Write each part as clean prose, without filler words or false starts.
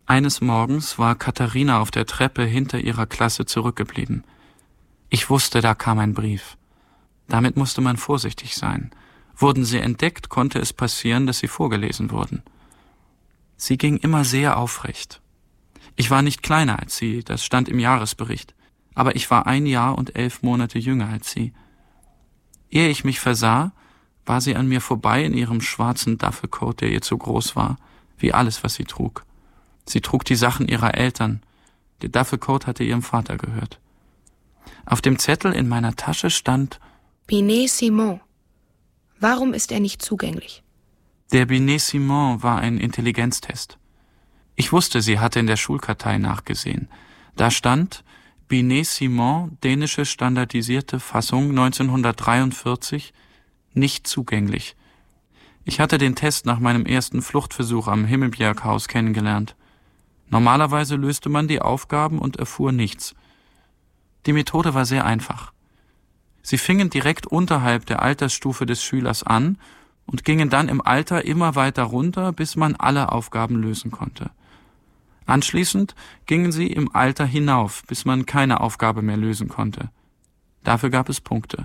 Eines Morgens war Katharina auf der Treppe hinter ihrer Klasse zurückgeblieben. Ich wusste, da kam ein Brief. Damit musste man vorsichtig sein. Wurden sie entdeckt, konnte es passieren, dass sie vorgelesen wurden. Sie ging immer sehr aufrecht. Ich war nicht kleiner als sie, das stand im Jahresbericht, aber ich war 1 Jahr und 11 Monate jünger als sie. Ehe ich mich versah, war sie an mir vorbei in ihrem schwarzen Duffelcoat, der ihr zu groß war, wie alles, was sie trug. Sie trug die Sachen ihrer Eltern. Der Duffelcoat hatte ihrem Vater gehört. Auf dem Zettel in meiner Tasche stand Binet-Simon. Warum ist er nicht zugänglich? Der Binet-Simon war ein Intelligenztest. Ich wusste, sie hatte in der Schulkartei nachgesehen. Da stand Binet-Simon, dänische standardisierte Fassung 1943, nicht zugänglich. Ich hatte den Test nach meinem ersten Fluchtversuch am Himmelbjerghaus kennengelernt. Normalerweise löste man die Aufgaben und erfuhr nichts. Die Methode war sehr einfach. Sie fingen direkt unterhalb der Altersstufe des Schülers an und gingen dann im Alter immer weiter runter, bis man alle Aufgaben lösen konnte. Anschließend gingen sie im Alter hinauf, bis man keine Aufgabe mehr lösen konnte. Dafür gab es Punkte.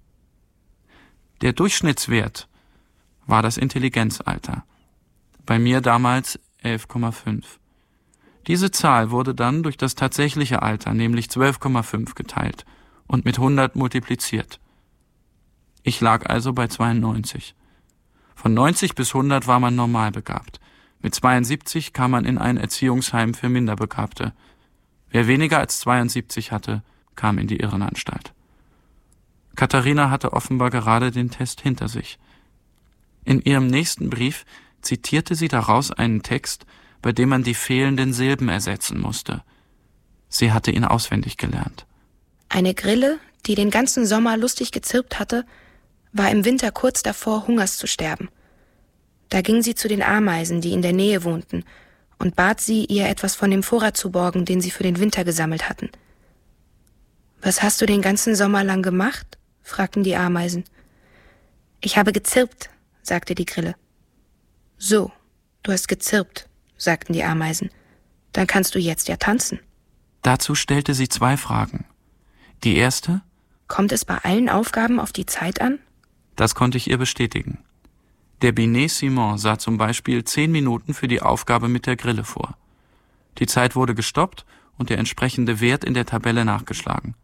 Der Durchschnittswert war das Intelligenzalter. Bei mir damals 11,5. Diese Zahl wurde dann durch das tatsächliche Alter, nämlich 12,5, geteilt und mit 100 multipliziert. Ich lag also bei 92. Von 90 bis 100 war man normal begabt. Mit 72 kam man in ein Erziehungsheim für Minderbegabte. Wer weniger als 72 hatte, kam in die Irrenanstalt. Katharina hatte offenbar gerade den Test hinter sich. In ihrem nächsten Brief zitierte sie daraus einen Text, bei dem man die fehlenden Silben ersetzen musste. Sie hatte ihn auswendig gelernt. Eine Grille, die den ganzen Sommer lustig gezirpt hatte, war im Winter kurz davor, Hungers zu sterben. Da ging sie zu den Ameisen, die in der Nähe wohnten, und bat sie, ihr etwas von dem Vorrat zu borgen, den sie für den Winter gesammelt hatten. »Was hast du den ganzen Sommer lang gemacht?« fragten die Ameisen. »Ich habe gezirpt«, sagte die Grille. »So, du hast gezirpt«, sagten die Ameisen. »Dann kannst du jetzt ja tanzen.« Dazu stellte sie 2 Fragen. Die erste: »Kommt es bei allen Aufgaben auf die Zeit an?« Das konnte ich ihr bestätigen. Der Binet-Simon sah zum Beispiel 10 Minuten für die Aufgabe mit der Grille vor. Die Zeit wurde gestoppt und der entsprechende Wert in der Tabelle nachgeschlagen.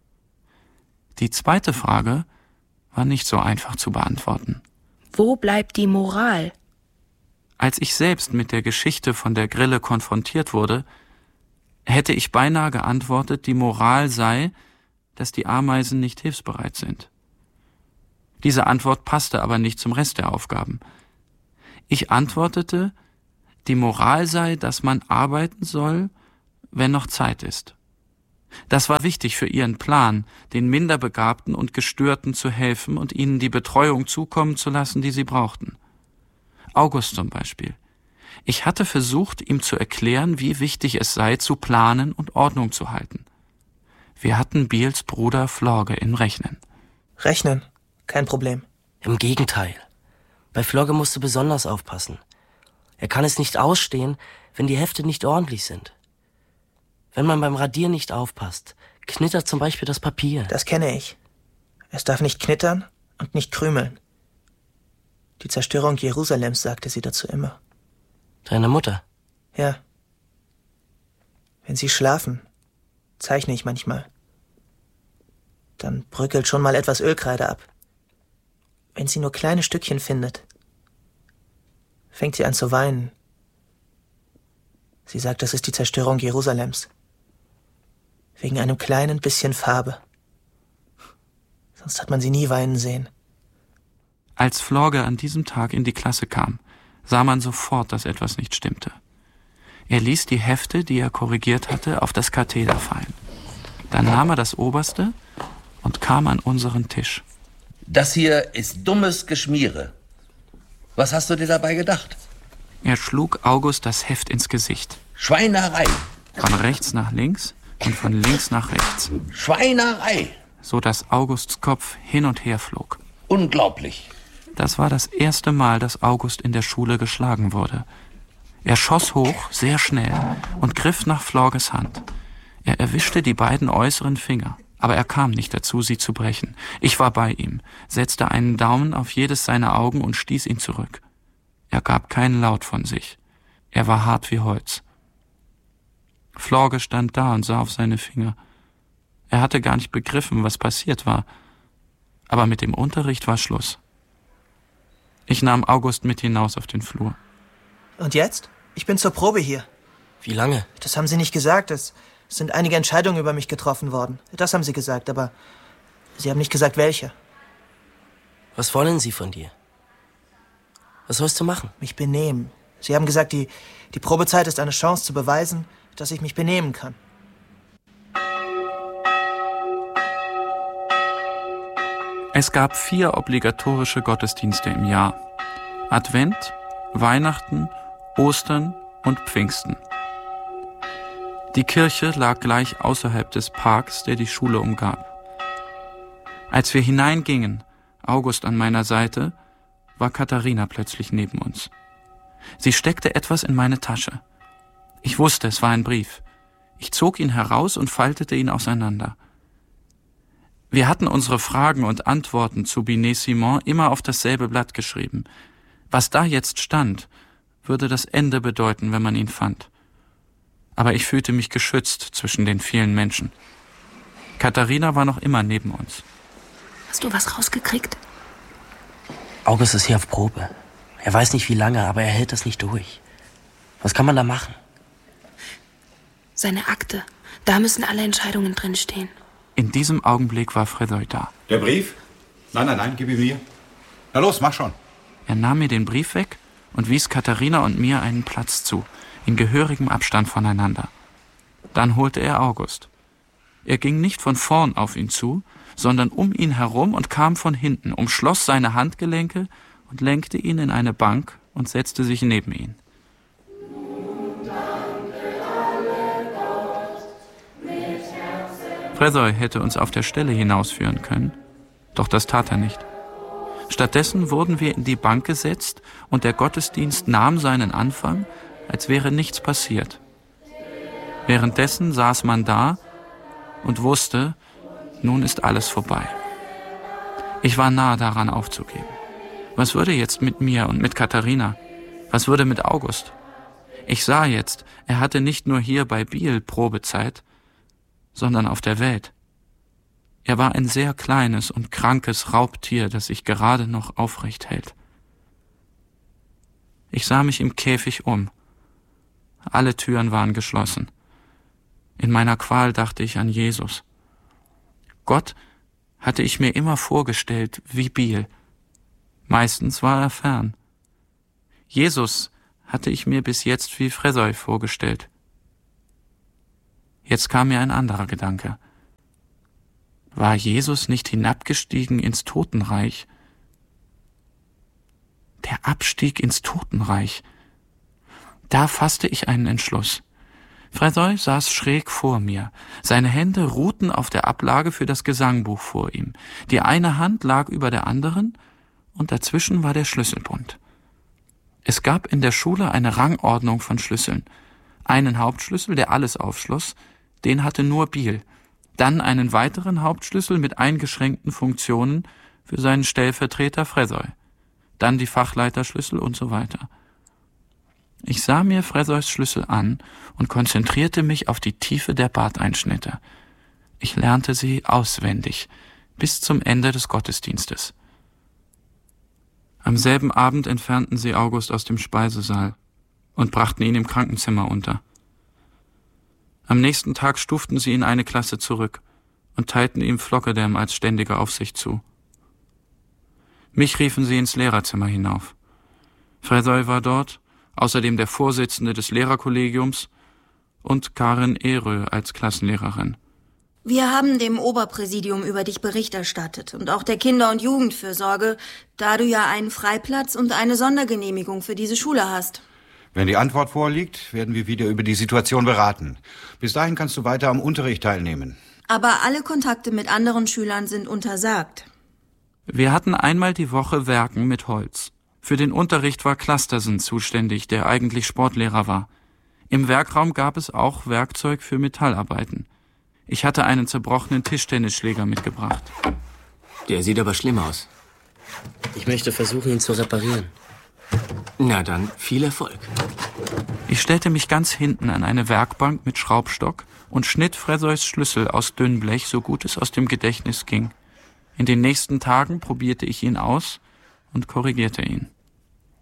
Die zweite Frage war nicht so einfach zu beantworten. Wo bleibt die Moral? Als ich selbst mit der Geschichte von der Grille konfrontiert wurde, hätte ich beinahe geantwortet, die Moral sei, dass die Ameisen nicht hilfsbereit sind. Diese Antwort passte aber nicht zum Rest der Aufgaben. Ich antwortete, die Moral sei, dass man arbeiten soll, wenn noch Zeit ist. Das war wichtig für ihren Plan, den Minderbegabten und Gestörten zu helfen und ihnen die Betreuung zukommen zu lassen, die sie brauchten. August zum Beispiel. Ich hatte versucht, ihm zu erklären, wie wichtig es sei, zu planen und Ordnung zu halten. Wir hatten Biels Bruder Florge im Rechnen. Rechnen? Kein Problem. Im Gegenteil. Bei Florge musst du besonders aufpassen. Er kann es nicht ausstehen, wenn die Hefte nicht ordentlich sind. Wenn man beim Radieren nicht aufpasst, knittert zum Beispiel das Papier. Das kenne ich. Es darf nicht knittern und nicht krümeln. Die Zerstörung Jerusalems, sagte sie dazu immer. Deine Mutter? Ja. Wenn sie schlafen, zeichne ich manchmal. Dann bröckelt schon mal etwas Ölkreide ab. Wenn sie nur kleine Stückchen findet, fängt sie an zu weinen. Sie sagt, das ist die Zerstörung Jerusalems. Wegen einem kleinen bisschen Farbe. Sonst hat man sie nie weinen sehen. Als Florge an diesem Tag in die Klasse kam, sah man sofort, dass etwas nicht stimmte. Er ließ die Hefte, die er korrigiert hatte, auf das Katheder fallen. Dann nahm er das oberste und kam an unseren Tisch. Das hier ist dummes Geschmiere. Was hast du dir dabei gedacht? Er schlug August das Heft ins Gesicht. Schweinerei. Von rechts nach links und von links nach rechts. Schweinerei. So dass Augusts Kopf hin und her flog. Unglaublich. Das war das erste Mal, dass August in der Schule geschlagen wurde. Er schoss hoch, sehr schnell, und griff nach Florges Hand. Er erwischte die beiden äußeren Finger, aber er kam nicht dazu, sie zu brechen. Ich war bei ihm, setzte einen Daumen auf jedes seiner Augen und stieß ihn zurück. Er gab keinen Laut von sich. Er war hart wie Holz. Florge stand da und sah auf seine Finger. Er hatte gar nicht begriffen, was passiert war. Aber mit dem Unterricht war Schluss. Ich nahm August mit hinaus auf den Flur. Und jetzt? Ich bin zur Probe hier. Wie lange? Das haben Sie nicht gesagt. Es sind einige Entscheidungen über mich getroffen worden. Das haben Sie gesagt, aber Sie haben nicht gesagt, welche. Was wollen Sie von dir? Was sollst du machen? Mich benehmen. Sie haben gesagt, die Probezeit ist eine Chance zu beweisen, dass ich mich benehmen kann. Es gab 4 obligatorische Gottesdienste im Jahr. Advent, Weihnachten, Ostern und Pfingsten. Die Kirche lag gleich außerhalb des Parks, der die Schule umgab. Als wir hineingingen, August an meiner Seite, war Katharina plötzlich neben uns. Sie steckte etwas in meine Tasche. Ich wusste, es war ein Brief. Ich zog ihn heraus und faltete ihn auseinander. Wir hatten unsere Fragen und Antworten zu Binet-Simon immer auf dasselbe Blatt geschrieben. Was da jetzt stand, würde das Ende bedeuten, wenn man ihn fand. Aber ich fühlte mich geschützt zwischen den vielen Menschen. Katharina war noch immer neben uns. Hast du was rausgekriegt? August ist hier auf Probe. Er weiß nicht wie lange, aber er hält das nicht durch. Was kann man da machen? Seine Akte. Da müssen alle Entscheidungen drinstehen. In diesem Augenblick war Fredoy da. Der Brief? Nein, gib ihn mir. Na los, mach schon. Er nahm mir den Brief weg und wies Katharina und mir einen Platz zu, in gehörigem Abstand voneinander. Dann holte er August. Er ging nicht von vorn auf ihn zu, sondern um ihn herum und kam von hinten, umschloss seine Handgelenke und lenkte ihn in eine Bank und setzte sich neben ihn. Fredoy hätte uns auf der Stelle hinausführen können, doch das tat er nicht. Stattdessen wurden wir in die Bank gesetzt und der Gottesdienst nahm seinen Anfang, als wäre nichts passiert. Währenddessen saß man da und wusste, nun ist alles vorbei. Ich war nahe daran aufzugeben. Was würde jetzt mit mir und mit Katharina? Was würde mit August? Ich sah jetzt, er hatte nicht nur hier bei Biel Probezeit, sondern auf der Welt. Er war ein sehr kleines und krankes Raubtier, das sich gerade noch aufrecht hält. Ich sah mich im Käfig um. Alle Türen waren geschlossen. In meiner Qual dachte ich an Jesus. Gott hatte ich mir immer vorgestellt wie Biel. Meistens war er fern. Jesus hatte ich mir bis jetzt wie Fredoy vorgestellt. Jetzt kam mir ein anderer Gedanke. War Jesus nicht hinabgestiegen ins Totenreich? Der Abstieg ins Totenreich. Da fasste ich einen Entschluss. Fredoy saß schräg vor mir. Seine Hände ruhten auf der Ablage für das Gesangbuch vor ihm. Die eine Hand lag über der anderen und dazwischen war der Schlüsselbund. Es gab in der Schule eine Rangordnung von Schlüsseln. Einen Hauptschlüssel, der alles aufschloss, den hatte nur Biel. Dann einen weiteren Hauptschlüssel mit eingeschränkten Funktionen für seinen Stellvertreter Fredoy. Dann die Fachleiterschlüssel und so weiter. Ich sah mir Fredoys Schlüssel an und konzentrierte mich auf die Tiefe der Barteinschnitte. Ich lernte sie auswendig, bis zum Ende des Gottesdienstes. Am selben Abend entfernten sie August aus dem Speisesaal und brachten ihn im Krankenzimmer unter. Am nächsten Tag stuften sie ihn eine Klasse zurück und teilten ihm Flockerdam als ständige Aufsicht zu. Mich riefen sie ins Lehrerzimmer hinauf. Fredoy war dort, außerdem der Vorsitzende des Lehrerkollegiums und Karin Ehrö als Klassenlehrerin. Wir haben dem Oberpräsidium über dich Bericht erstattet und auch der Kinder- und Jugendfürsorge, da du ja einen Freiplatz und eine Sondergenehmigung für diese Schule hast. Wenn die Antwort vorliegt, werden wir wieder über die Situation beraten. Bis dahin kannst du weiter am Unterricht teilnehmen. Aber alle Kontakte mit anderen Schülern sind untersagt. Wir hatten einmal die Woche Werken mit Holz. Für den Unterricht war Clustersen zuständig, der eigentlich Sportlehrer war. Im Werkraum gab es auch Werkzeug für Metallarbeiten. Ich hatte einen zerbrochenen Tischtennisschläger mitgebracht. Der sieht aber schlimm aus. Ich möchte versuchen, ihn zu reparieren. Na dann, viel Erfolg. Ich stellte mich ganz hinten an eine Werkbank mit Schraubstock und schnitt Fressoys Schlüssel aus Dünnblech, so gut es aus dem Gedächtnis ging. In den nächsten Tagen probierte ich ihn aus und korrigierte ihn.